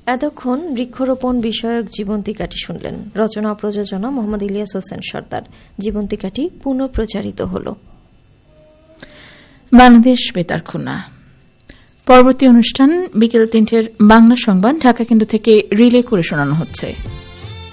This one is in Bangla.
এতক্ষণ বৃক্ষরোপণ বিষয়ক জীবন্তিকাটি শুনলেন। রচনা ও প্রযোজনা মোহাম্মদ ইলিয়াস হোসেন সর্দার। জীবন্তিকাটি পুনঃপ্রচারিত হল। বাংলাদেশ বেতার খুলনা। পরবর্তী অনুষ্ঠান বিকেল 3টার বাংলা সংবাদ ঢাকা কেন্দ্র থেকে রিলে করে শোনানো হচ্ছে।